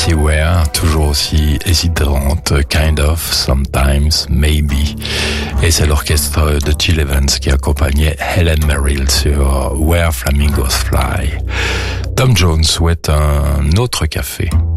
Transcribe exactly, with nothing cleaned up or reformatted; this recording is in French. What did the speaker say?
Jessie Ware, toujours aussi hésitante, Kind of, Sometimes, Maybe. Et c'est l'orchestre de Gil Evans qui accompagnait Helen Merrill sur Where Flamingos Fly. Tom Jones souhaite un autre café.